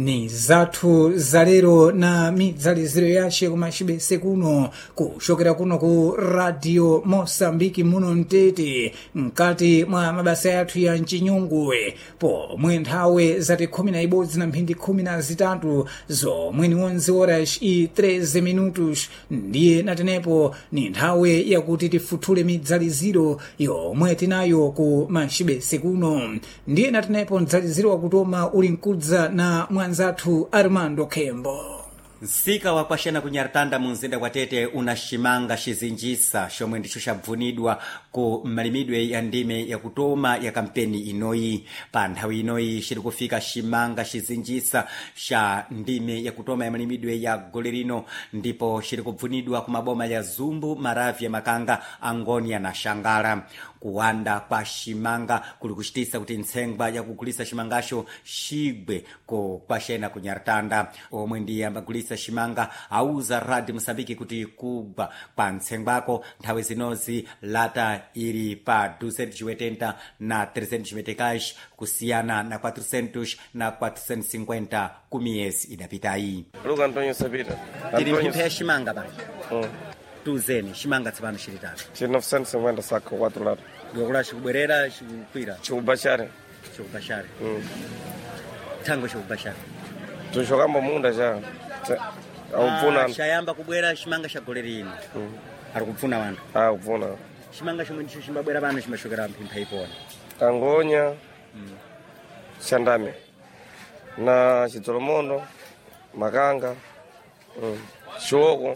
ni zathu zalero na midzaliziro yace kumachibese kuno kuchokera kuno ku radio Mosambiki muno mtete mkati mwa mabasa yathu ya mchinyungwe pomwe nthawe zati 11 na mphindi 13 zomwe ni 11 horas e 13 minutos ndiye natenepo ni nthawe yakuti tifuthule midzaliziro yomwe tinayo ku machibese kuno ndiye natenepo mdzaliziro wakutoma uli mkudza na mwanzathu Armando Kembo. Nsika wa kwashena kunyartanda munzinda kwa tete unashimanga shizinjisa shomwe ndicho shabvunidwa ku malimidwe ya ndime ya kutoma ya kampeni inoyi pa nthawi inoyi shiri kufika shimanga shizinjisa sha ndime ya kutoma ya malimidwe ya golerino ndipo shiri kubvunidwa ku maboma ya Zumbu, Maravya, Makanga, Angonia na Shangala. Kuwanda kwa shimanga kuli kuchitisa kuti ntsengwa ya kugulisa shimangasho shigwe ko kwashena kunyartanda omwe ndiye ambagulisa shimanga auza Radio Mosambiki kuti kugwa kwa ntsengwako nthawi zinozi lata ili pa 280 na 300 kusiyana na 400 na 450 kumiyezi idapitayi. Luka Antonio Sabita. Tiri mpimpe shimanga bani? Tuzeni, shimanga tsipano shiritatu. Chiri 950 saka 4 lata. Yokula shikubwerera shikukwira? Chikubashare. Chikubashare. Tango shikubashare. Tushokamba munda cha. Aupfuna. Shayamba kubwera shimanga shagolerino. Ari kupfuna vanhu. Kupfuna. Shimanga shomwe ndicho shimbabwera vanhu shimashokera mpimpa ipona. Angonia. Shandame. Na Chitolomondo, Makanga. Shoko.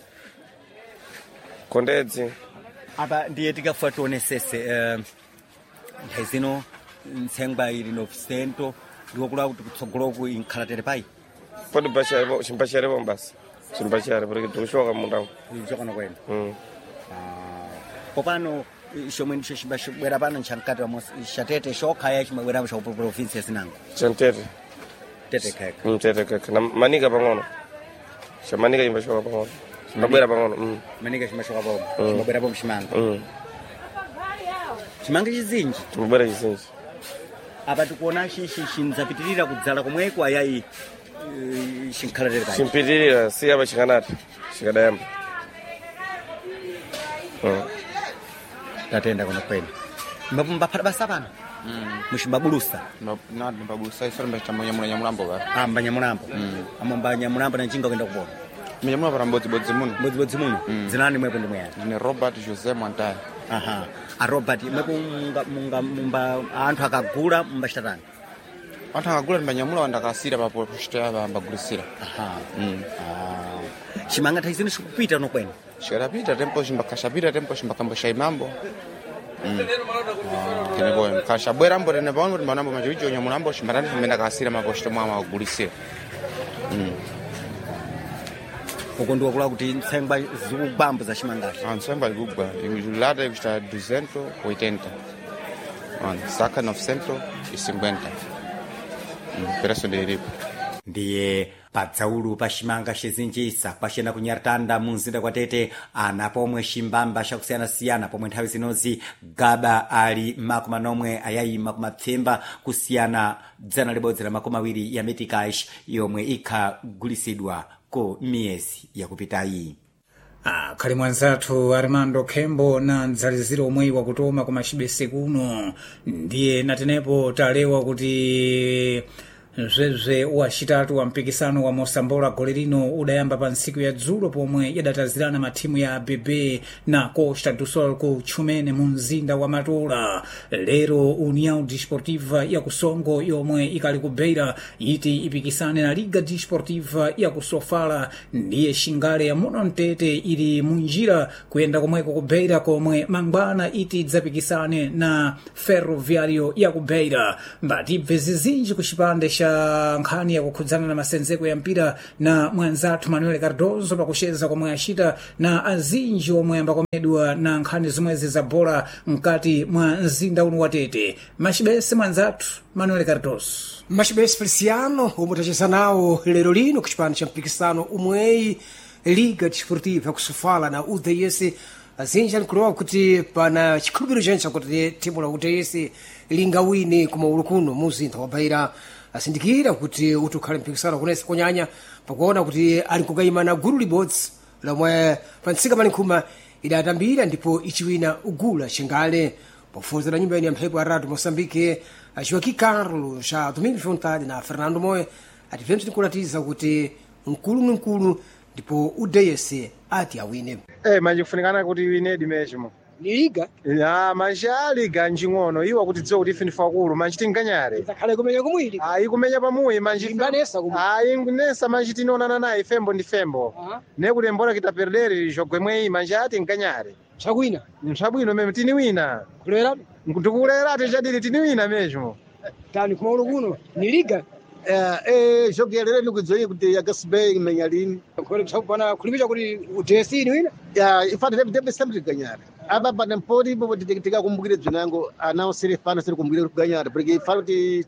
Kondedzi. Apa ndiye tikafuata tuonesese nthaizino ntsengwa ili 9% ndikokula kuti kutsogoloku inkhalatire pai podi bashare chimbashare bombasi chimbashare porque tukushoka mundawo kuchokana kwenu popano shomwe ndicho chimbashibwera pano nchankati wa shatete shokha ya chimabwera cha province yasinanga chantete tete kaka tete kaka na manika pang'ono chamanika chimbashoka pang'ono mabwera pang'ono manika chimbashoka pang'ono chimabwera pomwe chimanga chimanga chizinji mabwera chizinji apa tikuona chinzapitirira kudzala komweko ayayi chinkhalatire pai chimpitirira si apa chikanati chikadayamba tatenda kuno kwenu mbapata basa pano mushibabulusa na mbabulusa isombe chamanya nyamulambo ba amba nyamulambo amamba nyamulambo na njinga kwenda kubona nyamulambo rambodzi muno zinani mwepo ndi mweyani ni Robert Jose Mwantaya a Robert mwepo mumba anthu akagula mbashitatani anthu akagula mbanyamula wandakasira papo kuchitaya mbagulisira chimanga thaizino chikupita no kwenu chikapita tempo chimbakashapita tempo chimbakambosha imambo kiniboye mkashabwera mbo tene paono manambo machiwicho nyamulambo chimbatani chimenda kasira maposhito mwa magulisira uko ndiwo kula kuti ntsengwa zikubambo za chimangacho ntsengwa zikubwa lata ikuchita 280 saka 950 pereso ndiripo ndiye padzaulu pa chimanga chizinjisa pachena kunyartanda munzinda kwa tete ana pomwe chimbamba chakusiyana-siyana pomwe nthawi zinozi gaba ali makumanomwe ayayi makumapfemba kusiyana dzana libodzi la makumawiri ya metikash yomwe ikhagulisidwa ku miyezi yakupitayi. Khali mwanzathu Armando Kembo na mdzaliziro omwe wakutoma ku machibese kuno ndiye natenepo talewa kuti zvezwe wachitatu wa mpikisano wa Mosambola golerino udayamba pa ntsiku ya dzulo pomwe yadatazirana mathimu ya Bebe na Costa do Sol ku Tchumene mu mzinda wa Matola. Lero União Desportiva ya Kusongo yomwe ikali ku Beira iti ipikisane na Liga Desportiva ya Kusofala ndiye Shingale ya muno mtete ili munjira kuyenda komweko ku Beira komwe mangwana iti dzapikisane na Ferroviario ya ku Beira. Mbadibve zizinji ku chipande cha nkhani ya kukhudzana na masenzeko ya mpira na mwanzathu Manuel Cardozo pakucheza komwe achita na azinji omwe ambakomedwa na nkhani zomwezi za bola mkati mwa mzinda uno wa Tete. Machibese mwanzathu Manuel Cardozo. Machibese Feliciano omwe tacheza nawo lero lino ku chipande cha mpikisano umweyi Liga Desportiva kusofala na UDS azinji anikulowa kuti pana chikhulupiriro chencha kuti timu la UDS lingawine kumaulu kuno muzinda wa Beira asindikira kuti utukhale mpikisano kunese konyanya pakuona kuti ali kukayimana gulu libodzi lomwe pa ntsika pali nkhuma idatambira ndipo ichiwina ugula xingale pofuzira nyumba ya mphepo ya radio Moçambique Joaquim Carlos xa Domingos Vontade na Fernando Moe ativemos tikulatiza kuti mkulu ndipo UDS ati awine manje kufunikana kuti iwinedi mesmo liga manje aliga njing'ono iwa kuti dziwa kuti ife ndifakulu manje tinganyare zakhale kumenya kumwili kumenya pamuyi manje imbanesa kumwili ngunesa manje tinoonana naye fembo ndi fembo nekuti mbora kitaperdere jogwemweyi manje ati nganyare chakwina msabwino meme tiniwina kulera ndikukulera tijadili tiniwina mesmo tani kumaulo kuno ni liga jogo yalero nikudziwa kuti yakasibe imenya lini kole kusakupana kulipicha kuti UDS ni wina ifana debe sempre ganhar aba bana podi bo tika kumbukire bzinango anao siri fana siri kumbukire ganhar porque ifana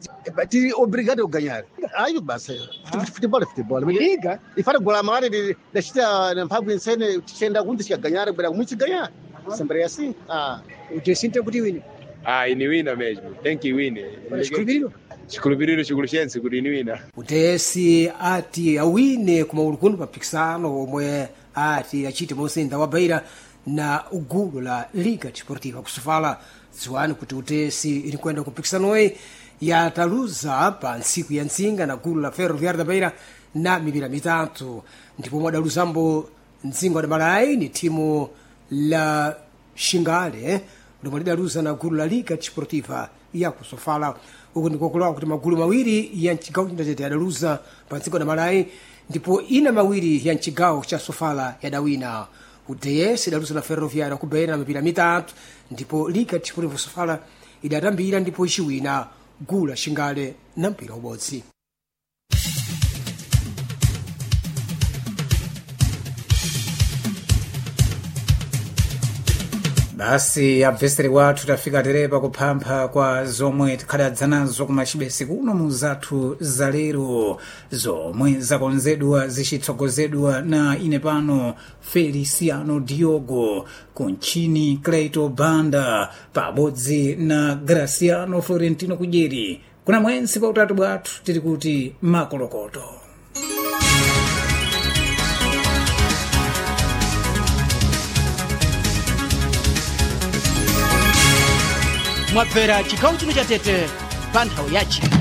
ti obrigado a ganhar ayo basa futebol liga ifana gola mari da chita na mphamvu insene tichenda kuti ganhar bera muito ganhar sempre assim UDS tem kuti wina ini wina mesmo tem que win chikhulupiriro chikulu chense kuti ini wina UDS ati awine kumaulu kuno pa mpikisano omwe ati achite mosinda wa Beira na ugulu la Liga Desportiva kusufala ziwani kuti UDS ilikwenda kumpikisanoyi yataluza pa ntsiku ya Nsinga na gulu la Ferroviária da Beira na mipira mitatu ndipo mwadaluzambo Nsinga wa Malai ni timu la Xingale lomwe lidaluza na gulu la Liga Desportiva ya kusufala uku ndikokulowa kuti magulu mawiri ya mchigawo chindatete yadaluza pa ntsiku wa Malai ndipo ina mawiri ya mchigawo cha sofala yadawina UDS idaluza na Ferroviária ku Beira na mipira mitatu ndipo Liga Desportiva sofala idatambira ndipo ichiwina gulu la Xingale na mpira ubodzi basi abveseri wathu tafika terepa kuphampha kwa zomwe tikhadadza nazo kumachibesi kuno mu zathu zalero zomwe zakonzedwa zichitsogozedwa na ine pano Feliciano Diogo kunchini Cleito Banda pabodzi na Graciano Florentino Kudyeri kuna mwensi pa utatu bwathu tiri kuti makolokoto mwabvera chikhawu chino cha tete pa nthawi yachi